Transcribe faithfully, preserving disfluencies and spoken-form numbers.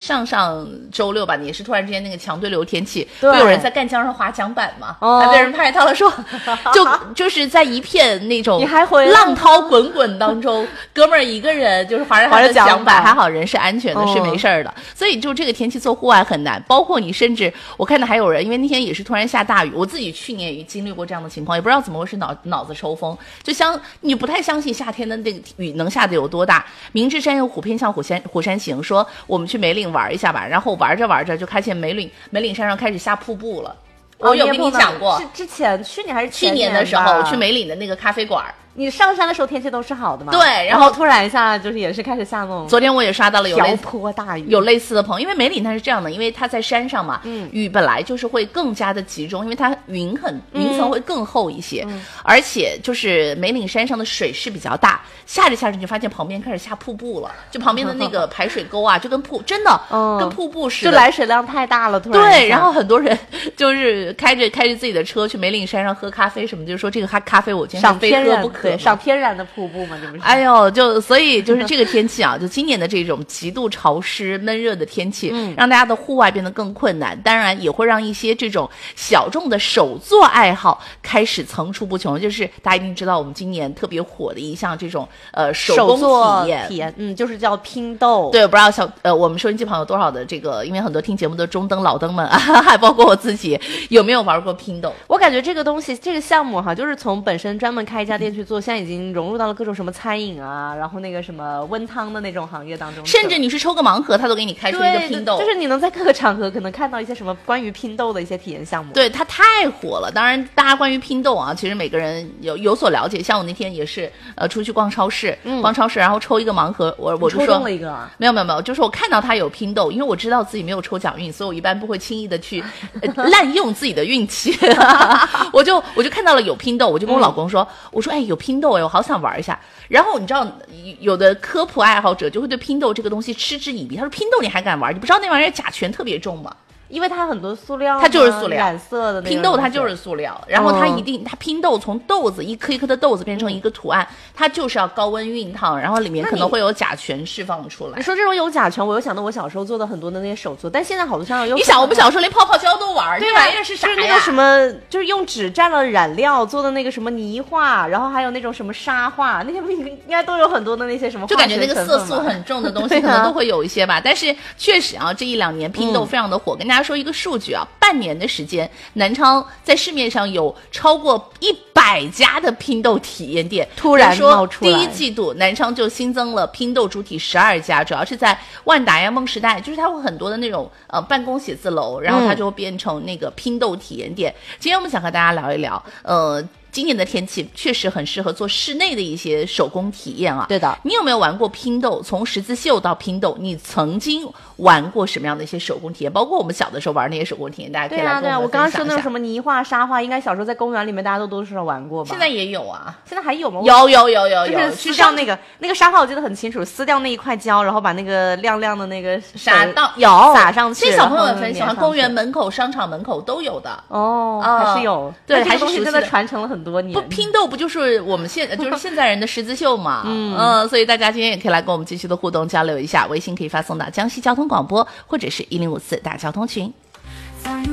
上上周六吧，也是突然之间那个强对流天气，不有人在赣江上滑桨板嘛，哦、还被人拍到了说，就就是在一片那种浪涛滚滚当中，哥们儿一个人就是划着他的桨板，还好人是安全的，哦、是没事儿的。所以就这个天气做户外很难，包括你甚至我看到还有人，因为那天也是突然下大雨，我自己去年也经历过这样的情况，也不知道怎么回事脑脑子抽风，就相你不太相信夏天的那个雨能下得有多大。明知山有虎，偏向虎山虎山行，说我们去梅岭玩一下吧，然后玩着玩着就发现梅岭梅岭山上开始下瀑布了。我有跟你讲过， 是之前去年还是去年的时候，我去梅岭的那个咖啡馆。 你上山的时候天气都是好的嘛？ 对，然后突然一下就是也是开始下那种。 昨天我也刷到了有瓢泼大雨， 有类似的朋友，因为梅岭它是这样的，因为它在山上嘛，嗯，雨本来就是会更加的集中，因为它云很云层会更厚一些，嗯、而且就是梅岭山上的水势比较大，下着下着你就发现旁边开始下瀑布了，就旁边的那个排水沟啊，就跟瀑真的、嗯、跟瀑布似的， 就来水量太大了，突然对，然后很多人就是开着开着自己的车去梅岭山上喝咖啡什么，就是说这个咖啡我今天非喝不可， 上天然的瀑布嘛，这不是？ 哎呦，就所以就是这个天气啊，就今年的这种极度潮湿闷热的天气，嗯，让大家的户外变得更困难，当然也会让一些这种小众的手作爱好开始层出不穷。就是大家一定知道，我们今年特别火的一项这种呃手工体验， 体验，嗯，就是叫拼豆。 对，我不知道小呃我们收音机旁有多少的这个，因为很多听节目的中灯老灯们啊，还包括我自己，有没有玩过拼豆？ 我感觉这个东西，这个项目哈，就是从本身专门开一家店去做，现在已经融入到了各种什么餐饮啊，然后那个什么温汤的那种行业当中， 甚至你是抽个盲盒，他都给你开出一个拼豆， 就是你能在各个场合可能看到一些什么关于拼豆的一些体验项目。 对，它太火了。当然，大家关于拼豆啊，其实每个人有有所了解。像我那天也是，呃，出去逛超市，嗯、逛超市，然后抽一个盲盒，我我就说抽中了一个、啊， 没有没有没有，就是我看到他有拼豆，因为我知道自己没有抽奖运，所以我一般不会轻易的去、呃、滥用自己的运气。我就我就看到了有拼豆，我就跟我老公说，嗯、我说哎有拼豆哎，我好想玩一下。然后你知道有的科普爱好者就会对拼豆这个东西嗤之以鼻，他说拼豆你还敢玩？你不知道那玩意儿甲醛特别重吗？ 因为它很多塑料， 它就是塑料染色的拼豆，它就是塑料。然后它一定，它拼豆从豆子一颗一颗的豆子变成一个图案，它就是要高温熨烫，然后里面可能会有甲醛释放出来。 你说这种有甲醛，我又想到我小时候做的很多的那些手作，但现在好像有。 你想，我们小时候连泡泡胶都玩， 对那玩意儿是啥呀？ 就是那个什么，就是用纸蘸了染料做的那个什么泥画，然后还有那种什么沙画，那些应该都有很多的那些什么化学成分。 就感觉那个色素很重的东西可能都会有一些吧。但是确实啊，这一两年拼豆非常的火。嗯、跟大家说一个数据啊。半年的时间，南昌在市面上有超过一百家的拼豆体验店， 突然冒出来。 第一季度南昌就新增了拼豆主体十二家，主要是在万达呀、梦时代，就是它会很多的那种呃办公写字楼，然后它就会变成那个拼豆体验店。嗯、今天我们想和大家聊一聊，呃。今年的天气确实很适合做室内的一些手工体验啊。 对的， 你有没有玩过拼豆？从十字绣到拼豆，你曾经玩过什么样的一些手工体验？包括我们小的时候玩那些手工体验，大家可以来跟我们分享一下。 对啊，对啊，我刚刚说那种什么泥画、沙画，应该小时候在公园里面大家都都是玩过吧？ 现在也有啊， 现在还有吗？ 有有有有有， 就是撕掉那个那个沙画，我记得很清楚，撕掉那一块胶，然后把那个亮亮的那个沙到有撒上去。 这小朋友们很喜欢，公园门口、商场门口都有的哦，还是有。 对， 还是真的传承了很多年。 不拼豆。不就是我们现就是现在人的十字绣嘛，嗯、呃，所以大家今天也可以来跟我们继续的互动交流一下，微信可以发送到江西交通广播或者是一零五四大交通群。